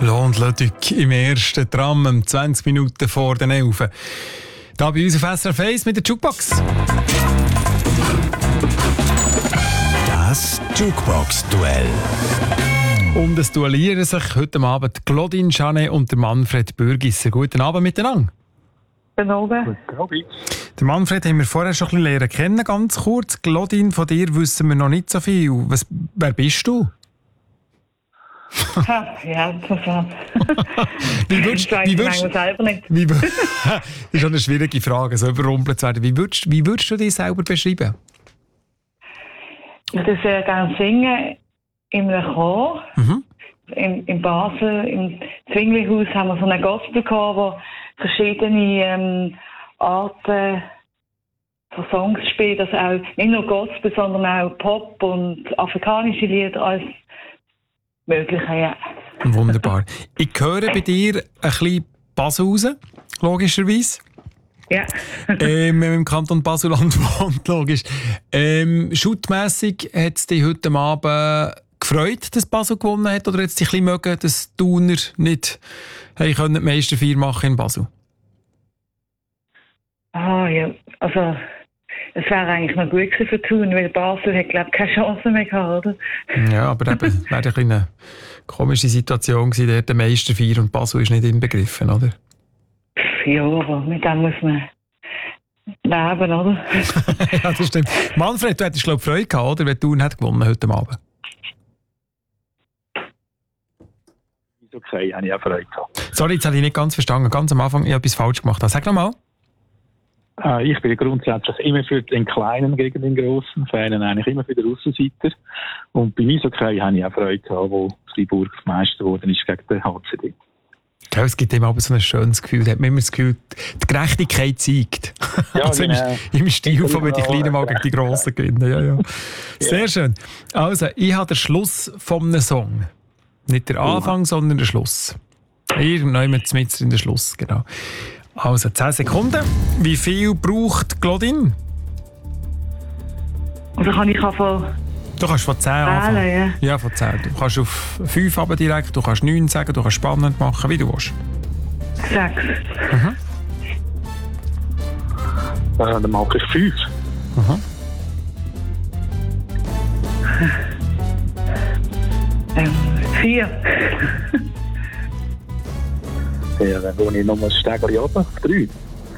Lohnt Ludwig im ersten Tram, 20 Minuten vor den 11. Da bei uns auf SRF 1 mit der Jukebox. Das Jukebox-Duell. Und es duellieren sich heute Abend Claudine Janet und der Manfred Bürgisser. Guten Abend miteinander. Guten Abend. Der Manfred haben wir vorher schon ein bisschen lernen kennen, ganz kurz. Claudine, von dir wissen wir noch nicht so viel. Wer bist du? Ja, interessant. Wie würdest selber nicht. das ist schon eine schwierige Frage, so überrumpelt zu werden. Wie würdest du dich selber beschreiben? Ich würde sehr gerne singen in einem Chor. Mhm. In Basel, im Zwinglihaus, haben wir so einen Gospelchor, wo verschiedene Arten von Songs spielt. Also auch nicht nur Gospel, sondern auch Pop und afrikanische Lieder, alles Mögliche, ja. Wunderbar. Ich höre bei dir ein bisschen Basel raus, logischerweise. Ja. Wenn man im Kanton Basel-Land wohnt, logisch. Schuttmässig hat es dich heute Abend gefreut, dass Basel gewonnen hat? Oder hat es dich ein bisschen mögen, dass die Thuner nicht die Meisterfeier machen in Basel? Ja, also es wäre eigentlich noch gut gewesen für Thun, weil Basel hat, glaube ich, keine Chance mehr gehabt, oder? Ja, aber eben, es wäre eine komische Situation gewesen, der Meisterfeier und Basel ist nicht inbegriffen, oder? Ja, aber mit dem muss man leben, oder? Ja, das stimmt. Manfred, du hättest, glaube ich, Freude gehabt, oder? Wenn Thun hat gewonnen heute Abend. Okay, habe ich auch Freude gehabt. Sorry, jetzt habe ich nicht ganz verstanden. Ganz am Anfang habe ich etwas falsch gemacht. Sag nochmal. Ich bin grundsätzlich immer für den Kleinen gegen den Grossen, Fan eigentlich immer für den Aussenseiter. Und bei Eishockey habe ich auch Freude gehabt, wo Freiburg Meister geworden ist gegen den HCD. Ja, es gibt immer so ein schönes Gefühl. Da hat man immer das Gefühl, die Gerechtigkeit siegt. Ja, also genau. im Stil von die Kleinen mal gegen die Grossen gewinnen. Ja, ja. Sehr schön. Also, ich habe den Schluss von einem Song. Nicht der Anfang, sondern der Schluss. Irgendwann mit in der Schluss, genau. Also 10 Sekunden. Wie viel braucht Claudine? Also kann ich von... Du kannst von 10 anfangen. Ja. Ja, von 10. Du kannst auf 5 aber direkt, du kannst 9 sagen, du kannst spannend machen, wie du willst. 6. Dann mache ich 5. Mhm. 4. Ja, dann gehe ich nochmal ein Stegchen runter, auf 3.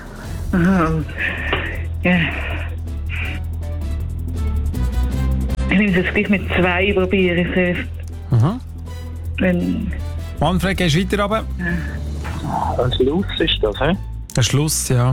Ja. Ich nehme es jetzt gleich mit 2 probieren. Wenn... Manfred, gehst du weiter runter? Ein Schluss ist das, hä? Ein Schluss, ja.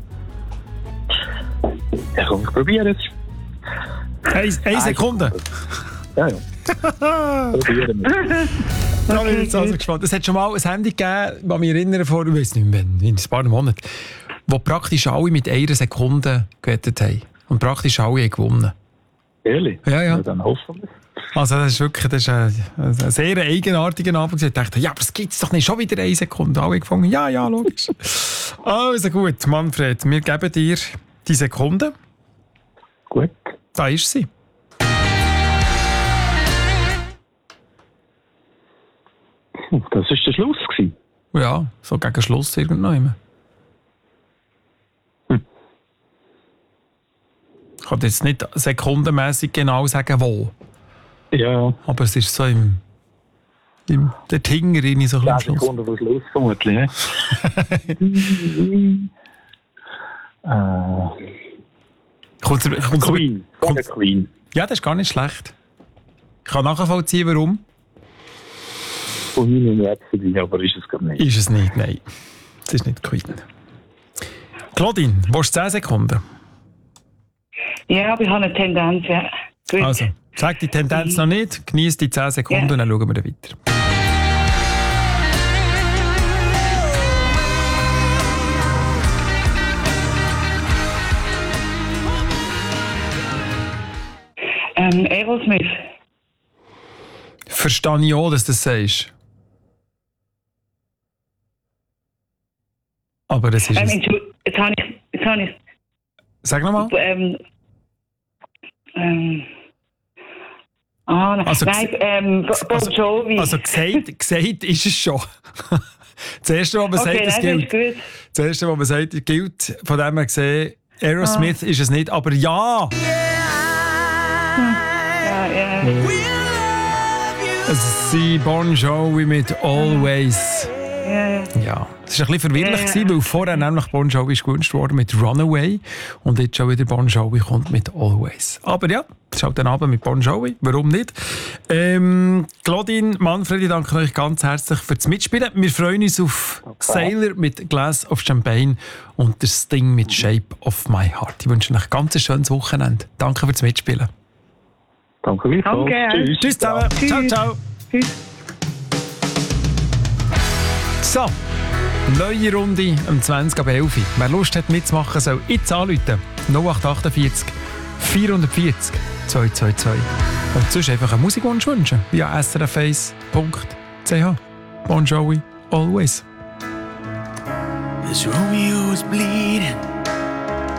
Ja, komm, ich probiere es. 1 Sekunde. Ja. Probieren wir. Da bin ich jetzt also gespannt. Es hat schon mal ein Handy gegeben, das mich erinnere vor, ich weiß nicht mehr, in ein paar Monaten, wo praktisch alle mit 1 Sekunde gewettet haben. Und praktisch alle haben gewonnen. Ehrlich? Ja, ja. Dann hoffentlich. Also das ist wirklich ein sehr eigenartiger Abend. Ich dachte, ja, aber es gibt es doch nicht, schon wieder 1 Sekunde. Alle gefangen, ja, logisch. Also gut, Manfred, wir geben dir die Sekunde. Gut. Da ist sie. Das war der Schluss gewesen. Ja, so gegen Schluss irgendwann. Ich kann jetzt nicht sekundenmässig genau sagen, wo. Ja. Aber es ist so der Tinger rein, so ein bisschen am 10 Schluss. Sekunden vor Schluss vermutlich, ne? Queen. Queen. Ja, das ist gar nicht schlecht. Ich kann nachvollziehen, warum. Von meinem Rhapsody, aber ist es gar nicht. Ist es nicht, nein. Es ist nicht Queen. Claudine, willst du 10 Sekunden? Ja, aber ich habe eine Tendenz, ja. Gut. Also, sag die Tendenz noch nicht, genieß die 10 Sekunden und dann schauen wir dann weiter. Aerosmith. Verstehe ich auch, dass du das sagst. Aber das ist es. Jetzt habe ich... Sag nochmal. Ah, nein, Also, Bon Jovi. Also gesagt ist es schon. Das Erste, was man sagt, das gilt. Ist Das Erste, was man sagt, gilt. Von dem her gesehen, Aerosmith ist es nicht, aber ja! Ja. Es sind Bon Jovi mit Always. Ja, es war ein bisschen verwirrlich, weil vorher nämlich Bon Jovi ist gewünscht worden mit Runaway und jetzt schon wieder Bon Jovi kommt mit Always. Aber ja, es ist halt ein Abend mit Bon Jovi, warum nicht? Claudine, Manfred, ich danke euch ganz herzlich fürs Mitspielen. Wir freuen uns auf Sailor mit Glass of Champagne und das Sting mit Shape of My Heart. Ich wünsche euch ein ganz schönes Wochenende. Danke fürs Mitspielen. Danke gleichfalls. Danke. Tschüss zusammen. Tschüss. Ciao, ciao. Tschüss. So, neue Runde um 20 ab 11. Wer Lust hat mitzumachen, soll jetzt anrufen. 0848 440 222. Und sonst einfach einen Musikwunsch wünschen via srf1.ch. Bon Jovi, Always. This Romeo is bleeding.